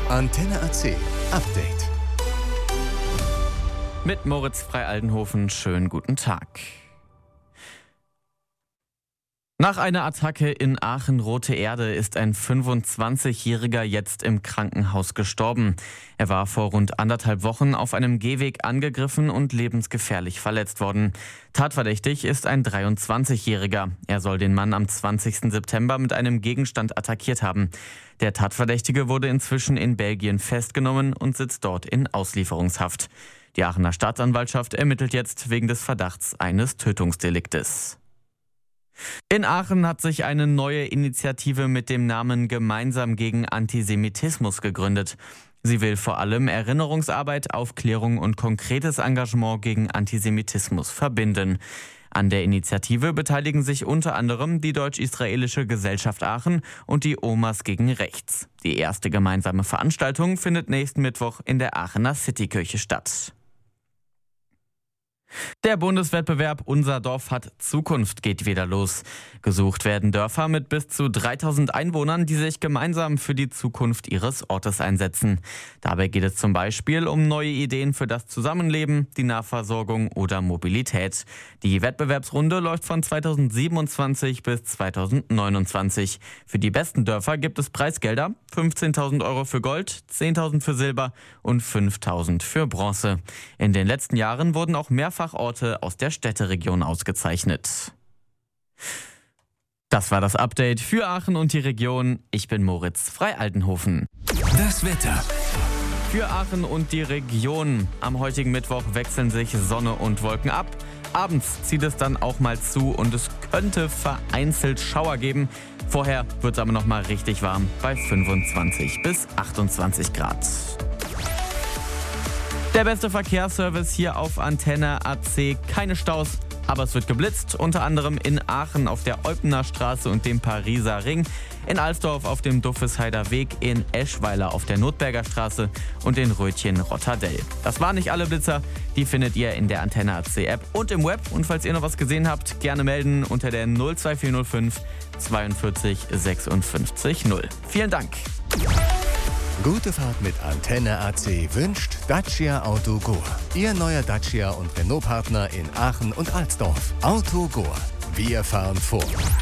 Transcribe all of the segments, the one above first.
Antenne AC Update. Mit Moritz Frei-Aldenhofen, schönen guten Tag. Nach einer Attacke in Aachen-Rote Erde ist ein 25-Jähriger jetzt im Krankenhaus gestorben. Er war vor rund 1,5 Wochen auf einem Gehweg angegriffen und lebensgefährlich verletzt worden. Tatverdächtig ist ein 23-Jähriger. Er soll den Mann am 20. September mit einem Gegenstand attackiert haben. Der Tatverdächtige wurde inzwischen in Belgien festgenommen und sitzt dort in Auslieferungshaft. Die Aachener Staatsanwaltschaft ermittelt jetzt wegen des Verdachts eines Tötungsdeliktes. In Aachen hat sich eine neue Initiative mit dem Namen Gemeinsam gegen Antisemitismus gegründet. Sie will vor allem Erinnerungsarbeit, Aufklärung und konkretes Engagement gegen Antisemitismus verbinden. An der Initiative beteiligen sich unter anderem die Deutsch-Israelische Gesellschaft Aachen und die Omas gegen Rechts. Die erste gemeinsame Veranstaltung findet nächsten Mittwoch in der Aachener Citykirche statt. Der Bundeswettbewerb Unser Dorf hat Zukunft geht wieder los. Gesucht werden Dörfer mit bis zu 3000 Einwohnern, die sich gemeinsam für die Zukunft ihres Ortes einsetzen. Dabei geht es zum Beispiel um neue Ideen für das Zusammenleben, die Nahversorgung oder Mobilität. Die Wettbewerbsrunde läuft von 2027 bis 2029. Für die besten Dörfer gibt es Preisgelder: 15.000 Euro für Gold, 10.000 für Silber und 5.000 für Bronze. In den letzten Jahren wurden auch mehrfach Orte aus der Städteregion ausgezeichnet. Das war das Update für Aachen und die Region. Ich bin Moritz Frei-Aldenhofen. Das Wetter. Für Aachen und die Region. Am heutigen Mittwoch wechseln sich Sonne und Wolken ab. Abends zieht es dann auch mal zu und es könnte vereinzelt Schauer geben. Vorher wird es aber noch mal richtig warm bei 25 bis 28 Grad. Der beste Verkehrsservice hier auf Antenne AC. Keine Staus, aber es wird geblitzt. Unter anderem in Aachen auf der Eupener Straße und dem Pariser Ring, in Alsdorf auf dem Duffesheider Weg, in Eschweiler auf der Notberger Straße und in Rötchen-Rotterdell. Das waren nicht alle Blitzer, die findet ihr in der Antenne AC App und im Web. Und falls ihr noch was gesehen habt, gerne melden unter der 02405 42 56 0. Vielen Dank. Gute Fahrt mit Antenne AC wünscht Dacia Autogor. Ihr neuer Dacia und Renault-Partner in Aachen und Alsdorf. Autogor. Wir fahren vor.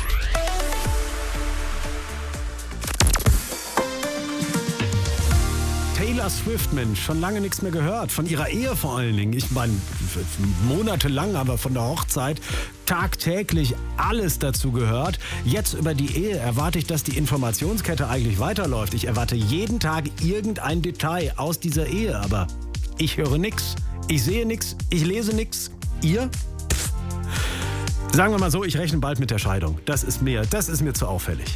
Taylor Swift, Mensch, schon lange nichts mehr gehört. Von ihrer Ehe vor allen Dingen. Ich meine, monatelang, aber von der Hochzeit tagtäglich alles dazu gehört. Jetzt über die Ehe erwarte ich, dass die Informationskette eigentlich weiterläuft. Ich erwarte jeden Tag irgendein Detail aus dieser Ehe. Aber ich höre nichts, ich sehe nichts, ich lese nichts. Ihr? Pff. Sagen wir mal so, ich rechne bald mit der Scheidung. Das ist mir zu auffällig.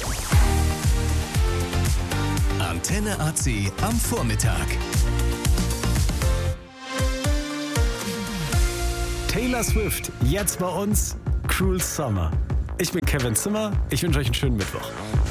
Antenne AC am Vormittag. Taylor Swift, jetzt bei uns Cruel Summer. Ich bin Kevin Zimmer, ich wünsche euch einen schönen Mittwoch.